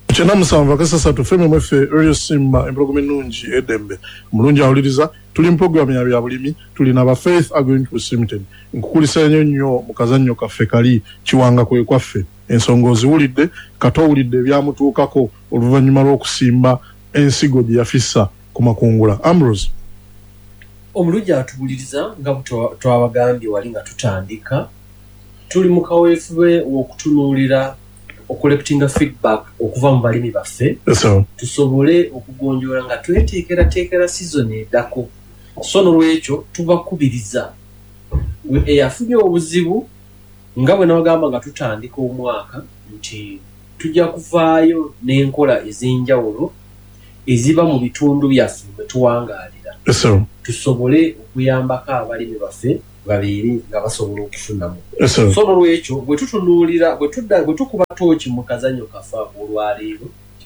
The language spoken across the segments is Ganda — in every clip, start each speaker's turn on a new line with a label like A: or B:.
A: Chena musanva kasasa tufeme mwefe Radio Simba emprogramu nungi edembe mulungi awuliriza tuli program ya bulimi tuli na ba Faith Agricultural Limited nkukulisa nnyo mukazannyo kaffe kali kiwanga kwe kwaffe ensongozi wulidde kato wulidde byamutuukako oluvannyuma lw'okusimba ensigo gye yafissa ku makungula. Ambrose
B: omulungi atubuliriza nga twabagambye wali nga tutandika tuli mu kaweefube w'okutunuulira collecting feedback okuva mu balimi baffe tusobole okugonjoola nga tweteekera season eddako. So nolwekyo tubakubiriza eyafunye obuzibu nga bwe nabagamba nga tutandika omwaka nti tujja kuvaayo n'enkola ez'enjawulo eziba mu bitundu byaffe mwe tuwangaalira tusobole okuyambako abalimi baffe babeere nga basobola okufunamu. So nolwekyo bwe tutunuulira bwe tukuba tooki mu kazannyo kaffe olwaleero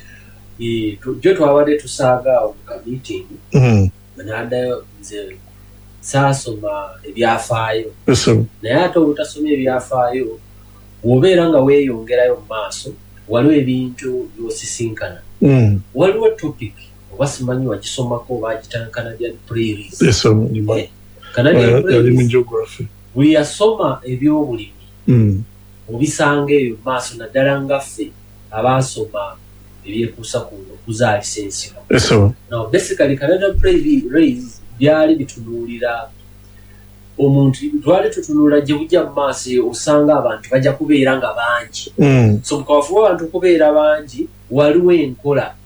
B: jo twabadde tusaaga mu kamiting naaddayo nze saasoma ebyafaayo naye ate obutasoma ebyafaayo bw'obeera nga weeyongerayo mu maaso waliwo ebintu by'osisinkana waliwo topic oba simanyi wagisomako bagitanga Canadian Prairies Canadian Prairies bwe yasoma ebyobulimi obisanga eyo maaso naddala ngaffe abaasoma ebyekuusa ku okuzaalisa ensigo. Now basically Canadian Prairies byali bitunuulira omuntu twali tutunuulira gye bujja mu maaso osanga abantu bajja kubeera nga bangi. So mukawafu w'abantu okubeera bangi waliwo enkola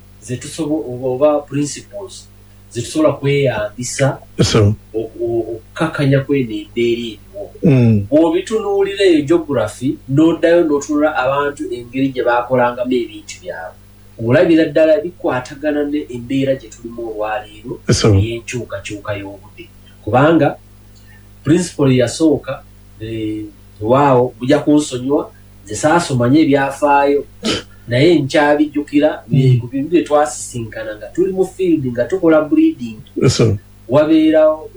B: oba principles zetusobola kweyambisa okukakanya kweno embeera eriwo. Bw'obitunuulira eyo geography n'oddayo n'otunula abantu engeri gye baakolangamu ebintu byabwe olabira ddala bikwatagana n'embeera gye tulimu olwaleero ey'enkyukakyuka y'obudde kubanga principle yasooka waawo bujja kunsonyiwa nze saasomanye ebyafaayo naye nkyabijjukira ku bintu bye twasisinkana nga tuli mu field nga tukola breeding wabeerawo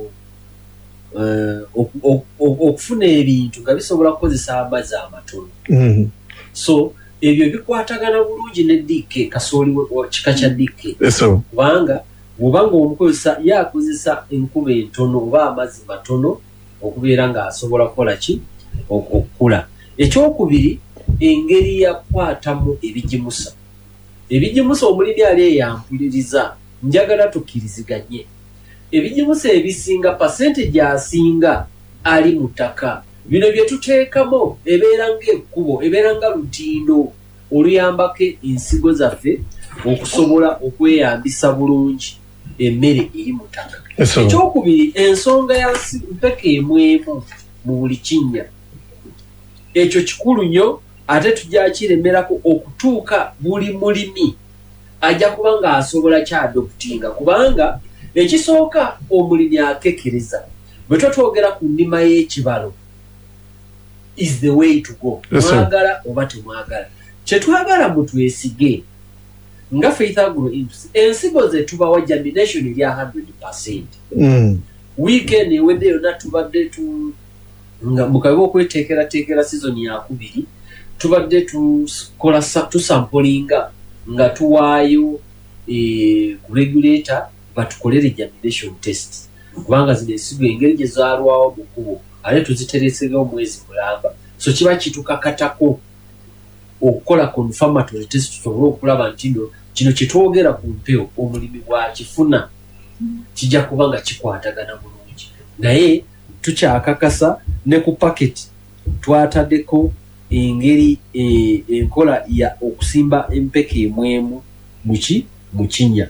B: okufuna ebintu nga bisobola kukozesa amazzi amatono. So ebyo bikwatagana bulungi ne dikke kasooli kika kya dikke kubanga bw'obanga omukozesa yakozesa enkuba entono oba amazzi matono okubeera ng'asobola kukola ki okukula. Ekyokubiri engeri yakwatamu ebigimusa omulimi ali eyampuliriza njagala tukkiriziganye ebigimusa ebisinga percentage asinga ali mu ttaka bino bye tuteekamo ebeera ng'ekkubo ebeera nga lutindo oluyambako ensigo zaffe okusobola okweyambisa bulungi emmere eri mu ttaka. Ekyokubiri ensonga ya mpeka emwemu mu buli kinnya ekyo kikulu nnyo ate tujja kiremerako okutuuka buli mulimi ajja kuba ng'asobola kyadoputinga kubanga ekisooka omulimi akekereza bwe twogera ku nnima y'ekibalo is the way to go. Mwagala oba temwagala kyetwagala mutwesige nga Faith Agro Industries ensigo ze tubawa germination erya 100%. Weekend ewedde yonna tubadde nga mukabe okweteekerateekera season yakubiri tubadde tukola tusampolinga nga tuwaayo ku regulator batukolere germination test kubanga zino ensigo engeri gye zaalwawo mu kkubo ate tuziteresegawo mwezi mulamba. So kiba kitukakatako okukola confirmatory test tusobole okulaba nti kino kyetwogera ku mpewo omulimi bw'akifuna kijja kuba nga kikwatagana bulungi. Naye tukyakakasa ne ku paketi twataddeko engeri enkola ya okusimba empeka emwemu mu kinnya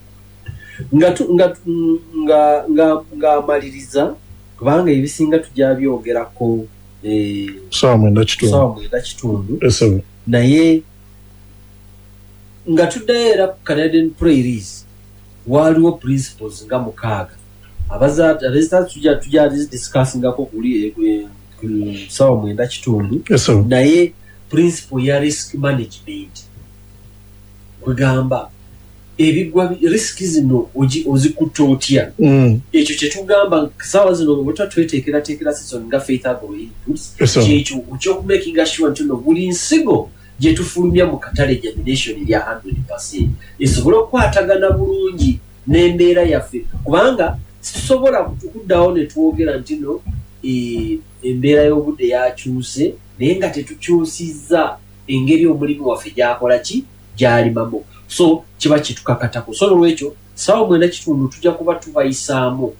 B: nga amaliriza kubanga ebisinga tujja byogerako
A: sawa mwenda
B: kitundu naye nga tuddayo era ku Canadian Prairies waliwo principles nga 6 abazata tujja discussingako kuli sawa mwenda kitundu naye principle ya risk management kugamba ebigwa risk zino ozikutte otya ekyo kyetugamba sawa zino bweta tweteekerateekera season nga Faith Agro Industries kyekyo okyokumakinga sure nti buli nsigo gye tufulumya mu katale germination lya 100% esobola okukwatagana bulungi n'embeera yaffe kubanga situsobola kuddawo ne twogera nti no embeera y'obudde yakyuse naye nga tetukyusizza engeri omulimu waffe gyakola ki gyalimamu so kiba kitukakatako so n'olwekyo ssaawa 9:30 tujja kuba tubayisaamu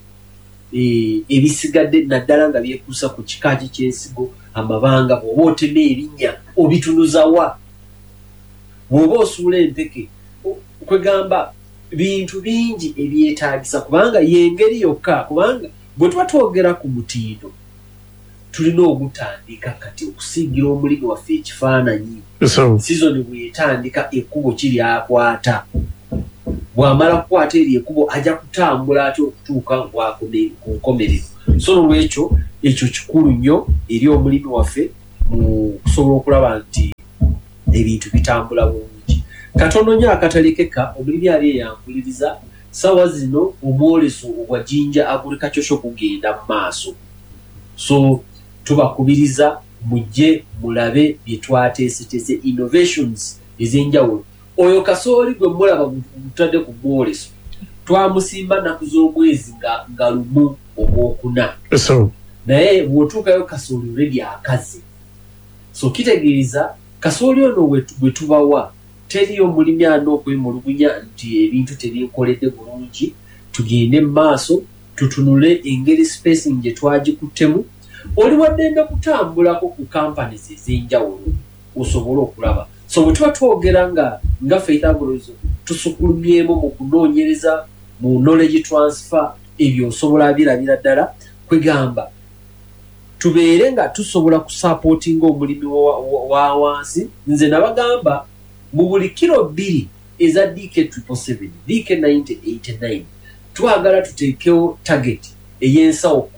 B: ebisigadde naddala nga byekuusa ku kikaaki ky'ensigo amabanga bw'oba otema erinnya obitunuzawa bw'oba osuula empeke kwegamba bintu bingi ebyetaagisa kubanga yengeri yokka kubanga bwe tuba twogera ku mutindo tulina ogutandika kati okusingira omulimu waffe ekifaananyi sizoni bwetandika ekkubo kiryakwata bw'amala kukwata eri ekkubo ajja kutambula ate okutuuka ku nkomerero so n'olwekyo ekyo kikulu nnyo eri omulimu waffe mu kusobola okulaba nti ebintu bitambula bulungi katono nnyo akatalekeka omulimi ali eyampuliriza ssaawa zino omwoleso ogwa Jinja Agriculture kugenda mu maaso so tubakubiriza mujje mulabe bye twateeseteze innovations ez'enjawulo oyo kasooli gwe mulaba mutadde ku mwoleso twamusimba nnaku z'omwezi nga lumu ogwokuna naye bw'otuukayo kasooli olwedi akaze so kitegeeza kasooli ono bwe tubawa teriyo mulimi alina okwemulugunya nti ebintu tebinkoledde bulungi tugende mu maaso tutunule engeri spacing gye twagikuttemu oli waddenda kutambulako ku companies ez'enjawulo osobole okulaba so bwe tuba twogera nga Faith Agros tusukulumyemu mu kunoonyereza mu knowledge transfer ebyo osobola birabira ddala kwegamba tubeere nga tusobola kusupportinga omulimi wa wansi nze nabagamba mu buli kilo 2 eza DK777 DK9089 twagala tuteekewo target ey'ensawo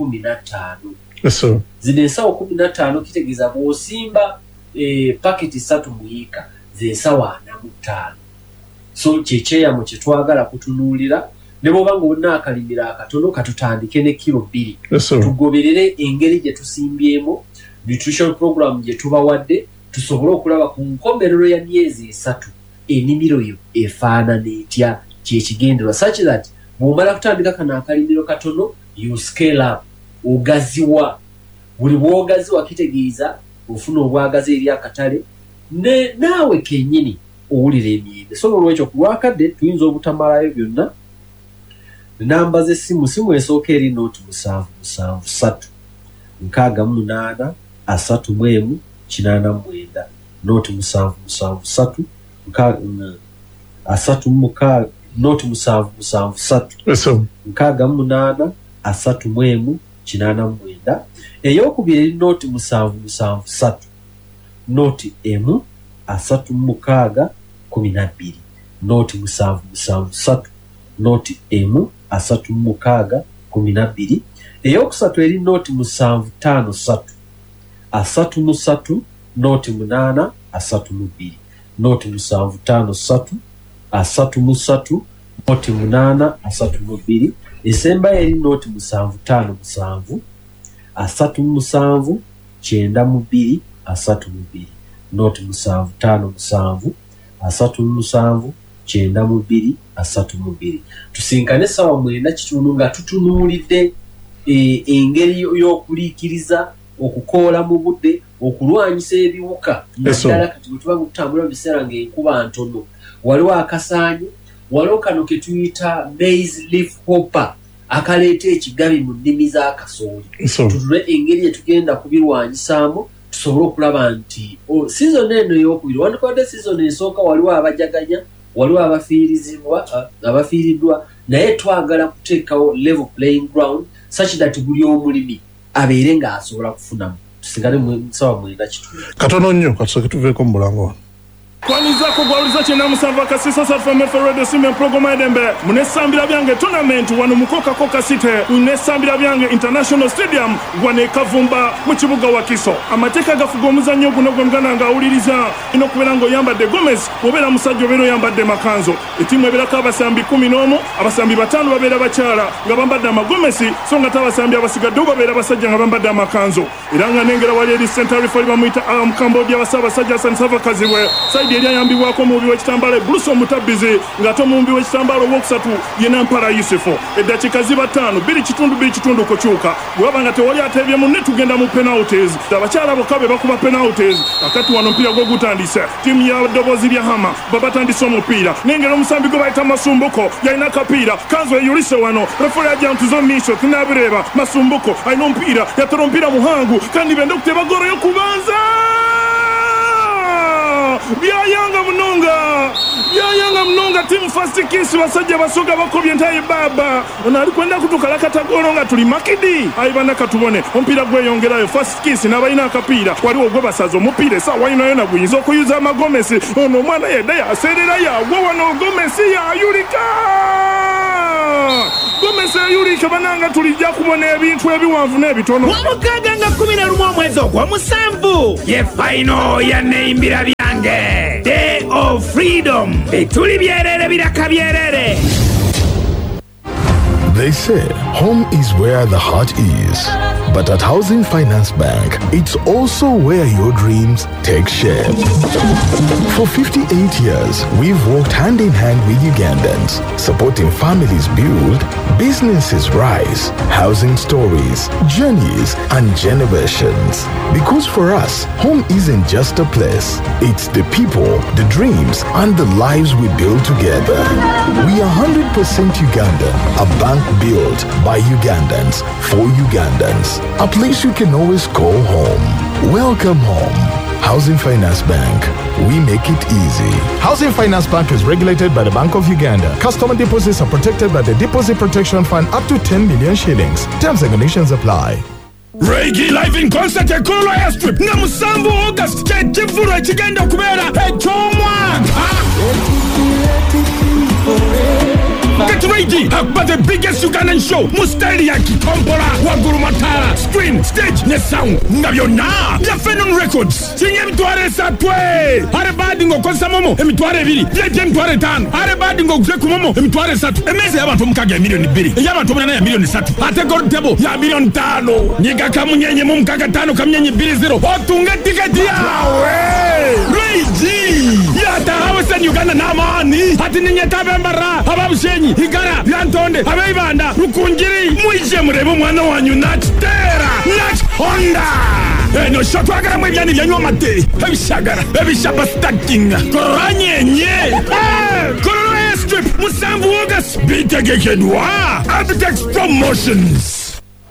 B: 15 zino ensawo 15 kitegeeza bw'osimba paketi 3 mu yiika z'ensawo 45 so kyekyeyamo kye twagala kutunuulira ne bw'oba nga olina akalimiro akatono katutandike ne kilo 2 tugoberere engeri gye tusimbyemu nutrition program gye tubawadde tusobole okulaba ku nkomerero ya myezi 3 ennimiro yo efaanana etya kyekigenderwa such that bw'omala kutandika kano akalimiro katono you scale up ogaziwa buli bw'ogaziwa kitegeeza ofuna obwagazi eri akatale naawe kennyini owulira emiyembe so n'olwekyo ku lwakadde tuyinza obutamalayo byonna namba z'essimu esooka eri nooti 773 68 31 89 nooti 773 nooti 773 68 31 89 ey'okubiri eri nooti 773 nooti 1 36 12 nooti 773 nooti 1 36 12 ey'okusatu eri nooti 753 33 nooti 8 32 nooti 753 33 nooti 8 32 esembayo eri nooti 757 37 92 32 nooti 757 37 92 32 tusinkane ssaawa 9:30 nga tutunuulidde engeri y'okuliikiriza okukoola mu budde okulwanyisa ebiwuka naddala kati bwe tuba kutambula mu biseera ng'enkuba ntono waliwo akasaanyi waliwo kano ke tuyita maize leaf hopper akaleeta ekigabi mu nnimi za kasooli tutule engeri gye tugenda kubirwanyisaamu tusobole okulaba nti season eno ey'okubiri wandikwadde season esooka waliwo abajaganya waliwo abafiiriddwa naye twagala kuteekawo level playing ground such that buli omulimi abeere ng'asobola kufunamu tusigale mu ssaawa 9:30
A: katono nnyo katusooke tuveeko mu mulango
C: kwanizako gwauliza chena musava kasisa FM Radio Simem Programa Edembe munesambira byange tournament wano mukoka koka city munesambira byange International Stadium wane Kavumba mu kibuga wa Kiso amateka gafuga omuzannyo guno gwemgana nga awuliriza ino kubera ngo yambadde Gomez obera musajjo bero yambadde Makanzo etimu ebirako abasambi 11 abasambi 5 babera bakyala nga bambadde amagomesi so nga tabasambi abasigadde babera basajja nga bambadde Makanzo iranga nengera wali eri center referee bamuita Cambodia basaba sajja Sansava Kazibwe side eri yambibwako mu biwe kitambale Bruce Mutabizi nga to mu biwe kitambalo wokusatu yena Mpala Yusufu edakika ziba 5 2 kitundu kokyuka bwabanga tewali atebye mu net tugenda mu penalties abakyala bokabe bakuba penalties akati wano mpira gwo gutandise timu ya Dobozi lya Hama babatandise omupira nengera omusambi gwe bayita Masumbuko yalina kapira Kanzo yulise wano referee ajja ntuzo misho tinabireba Masumbuko alina mpira yatoro mpira muhangu kandi bende okuteba goro yo kubanza Byayanga mnonga team first kiss basajja basoga bakobye ntaye baba ona ali kwenda kutukala katagoro nga tuli makidi ayibana katubone ompira gweyongerayo first kiss nabalina akapira waliwo gwe basazo mupira sawa yona guyinza okuyuza amagomesi ono mwana yedda yaserera yagwa wano gomesi yayulika Gomesi yayulika bananga tulijja kubona ebintu ebiwanvu n'ebitono
D: wamukaga nga 11 omwezi ogw'omusanvu ye final ya neimbira byange Day of Freedom etuli byerere biraka byerere.
E: They say home is where the heart is. But at Housing Finance Bank, it's also where your dreams take shape. For 58 years, we've worked hand in hand with Ugandans, supporting families build, businesses rise, housing stories, journeys, and generations. Because for us, home isn't just a place. It's the people, the dreams, and the lives we build together. We are 100% Ugandan, a bank built by Ugandans, for Ugandans. A place you can always call home. Welcome home. Housing Finance Bank. We make it easy.
F: Housing Finance Bank is regulated by the Bank of Uganda. Customer deposits are protected by the Deposit Protection Fund up to 10 million shillings. Terms and conditions apply.
C: Reggae live in concert at Kololo Airstrip na musanvu August chefuro chigenda kubera echomwaka. Get ready for the biggest Ugandan show Mustali ya Kitombola Waguru Matara screen stage ne sound ngabyona ya Phenom Records sinye mitware satwe are badi ngo konsa momo emitware 2 bye mitware 5 are badi ngo gze kumomo emitware 3 emeze y'abantu mukaga milioni 2 y'abantu munana ya milioni 3 ate gold table ya milioni 5 niga kamunyenye mu mukaga 5 kamunyenye 20 otunga ticket yawe Reggie yata hawesen Uganda namani ati ninyeta bembara ababushenyi igara yantonde abayibanda rukungiri mwije murebe mwana wanyu natera nat Honda no shotwagara mwebyani byanywa mate ebishaba stacking koranyenye Kololo Airstrip musanvu August bitegekedwa Abitex Promotions.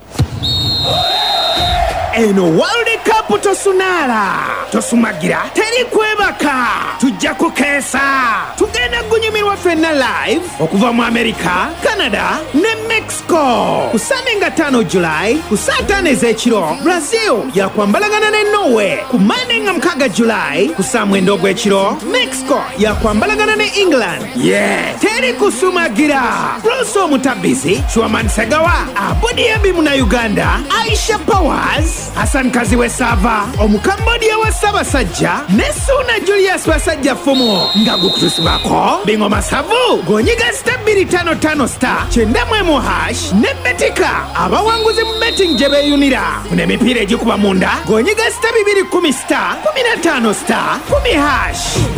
D: Eno World Cup tosunala tosumagira teri kwebaka tujja kukesa tugenda gunyumirwa fenna live okuva mu America, Canada ne Mexico ku Sunday nga 5 July ku saa 5 ez'ekiro Brazil yakwambalagana ne Norway ku Monday nga 6 July ku saa 9 ogw'ekiro Mexico yakwambalagana ne England teri kusumagira Bruce Mutabizi Chwaman Segawa Abudi Ebimu na Uganda Aisha Powers Hassan Kaziwe Sava Omukambodia wa Sabasajja Nesuna Julius Wasajja Fumo Ngagu kutusibako Bingo Masavu Gonyiga star 255 star Chendamwe hash Nebetika Abawanguzi mbetting jebe yunira Kune mipire jikuba munda Gonyiga star 210 star 15 star 10 hash